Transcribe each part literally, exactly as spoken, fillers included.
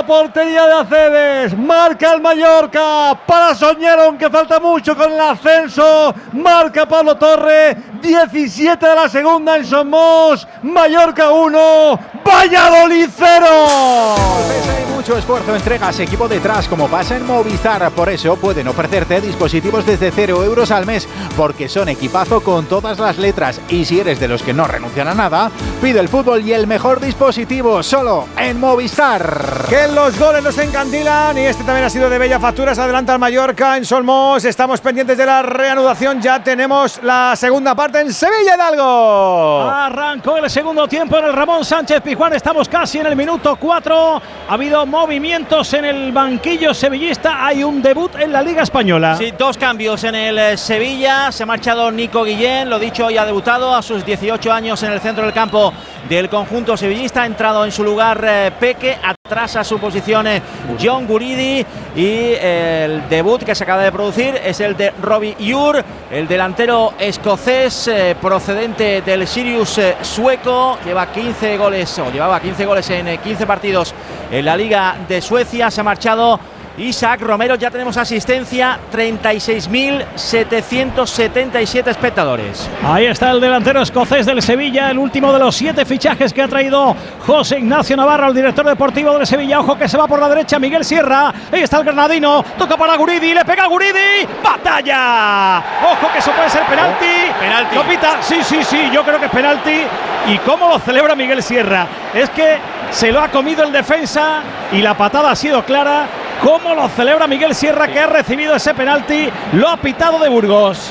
portería de Aceves, marca el Mallorca, para soñar aunque falta mucho con el ascenso, marca Pablo Torre, diecisiete de la segunda en Somos, Mallorca uno, Valladolid cero. Hay mucho esfuerzo, entregas, equipo detrás, como pasa en Movistar, por eso pueden ofrecerte dispositivos desde cero euros al mes, porque son equipazo con todas las letras, y si eres de los que no renuncian a nada, pide el fútbol y el mejor dispositivo solo en Movistar. Que los goles nos encandilan y este también ha sido de bella factura. Se adelanta el Mallorca en Solmos. Estamos pendientes de la reanudación. Ya tenemos la segunda parte en Sevilla Hidalgo. Arrancó el segundo tiempo en el Ramón Sánchez Pizjuán. Estamos casi en el minuto cuatro. Ha habido movimientos en el banquillo sevillista. Hay un debut en la Liga Española. Sí, dos cambios en el Sevilla. Se ha marchado Nico Guillén, lo dicho, ya ha debutado a sus dieciocho años en el centro del campo del conjunto sevillista. Ha entrado en su lugar eh, Peque, atrás a su posición eh, John Guridi, y eh, el debut que se acaba de producir es el de Robbie Ure, el delantero escocés eh, procedente del Sirius eh, sueco. Lleva quince goles, o llevaba quince goles en eh, quince partidos en la Liga de Suecia. Se ha marchado Isaac Romero. Ya tenemos asistencia, treinta y seis mil setecientos setenta y siete espectadores. Ahí está el delantero escocés del Sevilla, el último de los siete fichajes que ha traído José Ignacio Navarro, el director deportivo del Sevilla. Ojo que se va por la derecha Miguel Sierra. Ahí está el granadino, toca para Guridi, le pega a Guridi, ¡batalla! Ojo que eso puede ser penalti. Oh, penalti. Lo pita, sí, sí, sí, yo creo que es penalti. ¿Y cómo lo celebra Miguel Sierra? Es que se lo ha comido el defensa y la patada ha sido clara. ¿Cómo lo celebra Miguel Sierra, sí, que ha recibido ese penalti? Lo ha pitado de Burgos.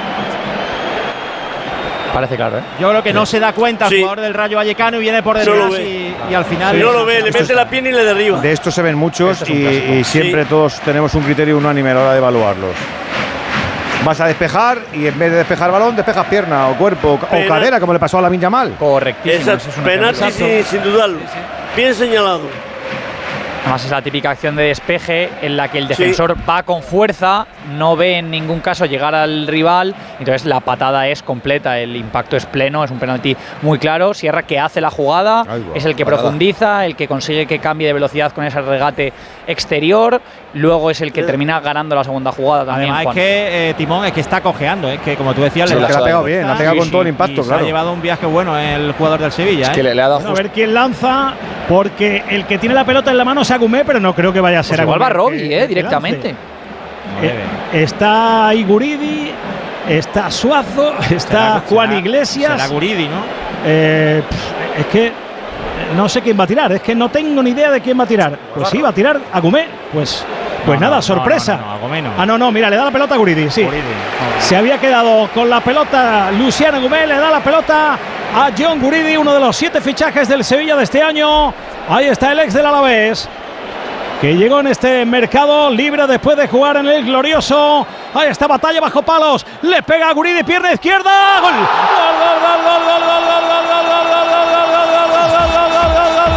Parece claro, ¿eh? Yo creo que sí. no se da cuenta el sí. jugador del Rayo Vallecano y viene por detrás y, y al final… Si no lo ve, le mete la pierna y le derriba. De estos se ven muchos y, y siempre sí. todos tenemos un criterio unánime a la hora de evaluarlos. Vas a despejar y en vez de despejar balón, despejas pierna o cuerpo Penal. o cadera, como le pasó a Lamine Yamal. Correctísimo. Esa es penalti sin, sin dudarlo. Sí, sí. Bien señalado. Además es la típica acción de despeje en la que el defensor sí. va con fuerza, no ve en ningún caso llegar al rival, entonces la patada es completa, el impacto es pleno, es un penalti muy claro. Sierra, que hace la jugada, Ay, wow, es el que parada. profundiza, el que consigue que cambie de velocidad con ese regate exterior, luego es el que termina ganando la segunda jugada también. Además Juan. es que eh, Timón es que está cojeando, es que como tú decías, sí, le, le ha pegado bien, le ha pegado sí, con todo el impacto, y claro. Se ha llevado un viaje bueno el jugador del Sevilla. Es ¿eh? que le, le ha dado bueno, a ver quién lanza, porque el que tiene la pelota en la mano es Agumé, pero no creo que vaya a ser pues igual Agumé. va Robbie, eh, directamente. Eh, está Iguridi, está Suazo, está será, Juan será, Iglesias. Será Guridi, ¿no? Eh, pff, es que no sé quién va a tirar, es que no tengo ni idea de quién va a tirar. Pues sí, va a tirar Agumé, pues… Pues no, nada, no, sorpresa. No, no, no, no, ah, no, no, mira, le da la pelota a Guridi, sí. Guridi, no. Se había quedado con la pelota Luciano Agumé, le da la pelota a John Guridi, uno de los siete fichajes del Sevilla de este año. Ahí está el ex del Alavés, que llegó en este mercado libre después de jugar en el glorioso. Ahí está, batalla bajo palos, le pega a Guridi, pierna izquierda, gol. Gol, gol, gol, gol, gol, gol, gol, gol, gol, gol, gol, gol, gol, gol, gol, gol, gol, gol, gol,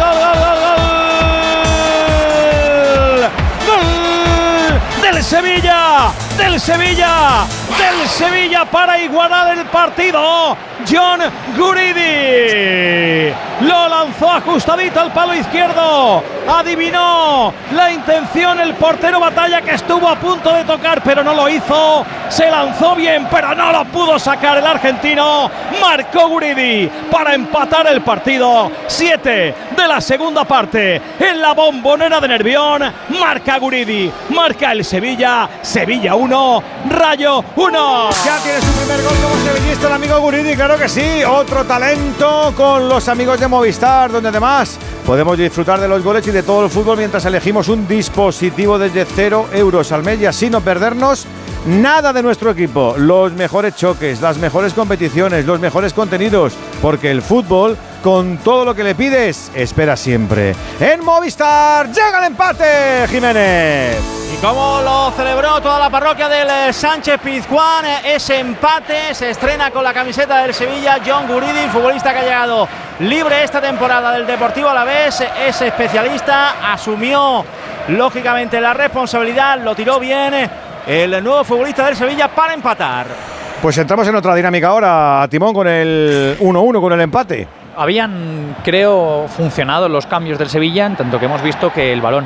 del Sevilla, del Sevilla, del Sevilla para igualar el partido. John Guridi lo lanzó ajustadito al palo izquierdo, adivinó la intención el portero Batalla, que estuvo a punto de tocar pero no lo hizo, se lanzó bien pero no lo pudo sacar el argentino. Marcó Guridi para empatar el partido. Siete de la segunda parte en la Bombonera de Nervión. Marca Guridi, marca el Sevilla. Sevilla uno, Rayo uno. Ya tiene su primer gol como sevillista el amigo Guridi, claro que sí. Otro talento con los amigos de Movistar, donde además podemos disfrutar de los goles y de todo el fútbol mientras elegimos un dispositivo desde cero euros al mes, y así no perdernos nada de nuestro equipo. Los mejores choques, las mejores competiciones, los mejores contenidos, porque el fútbol, con todo lo que le pides, espera siempre. En Movistar llega el empate, Jiménez. Y cómo lo celebró toda la parroquia del Sánchez Pizjuán, ese empate. Se estrena con la camiseta del Sevilla John Guridi, futbolista que ha llegado libre esta temporada del Deportivo Alavés. Es especialista, asumió lógicamente la responsabilidad, lo tiró bien el nuevo futbolista del Sevilla para empatar. Pues entramos en otra dinámica ahora, Timón, con el uno uno, con el empate. Habían, creo, funcionado los cambios del Sevilla, en tanto que hemos visto que el balón